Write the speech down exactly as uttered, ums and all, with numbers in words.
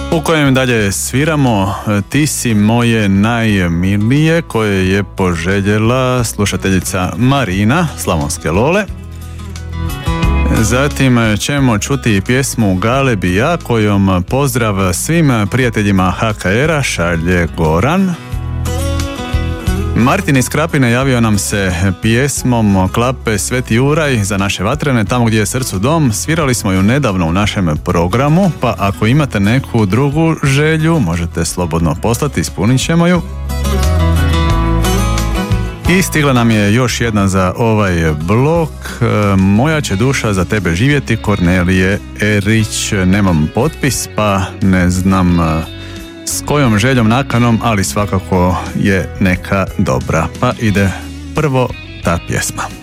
u kojem dalje sviramo Ti si moje najmilije, koje je poželjela slušateljica Marina, Slavonske Lole. Zatim ćemo čuti pjesmu Galebi ja, kojom pozdrav svim prijateljima ha ka era šalje Goran. Martin iz Krapine javio nam se pjesmom Klape Sveti Juraj za naše vatrene, tamo gdje je srcu dom. Svirali smo ju nedavno u našem programu, pa ako imate neku drugu želju, možete slobodno poslati, ispunit ćemo ju. I stigla nam je još jedna za ovaj blok. Moja će duša za tebe živjeti, Kornelije Erić. Nemam potpis, pa ne znam s kojom željom, nakanom, ali svakako je neka dobra. Pa ide prvo ta pjesma.